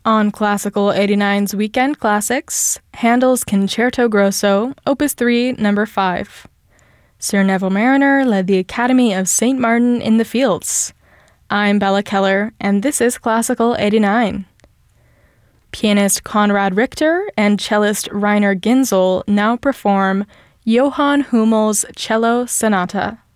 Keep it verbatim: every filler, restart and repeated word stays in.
On Classical eighty-nine's Weekend Classics, Handel's Concerto Grosso, Opus three, Number five. Sir Neville Marriner led the Academy of Saint Martin in the Fields. I'm Bella Keller, and this is Classical eighty-nine. Pianist Konrad Richter and cellist Rainer Ginzel now perform Johann Hummel's Cello Sonata.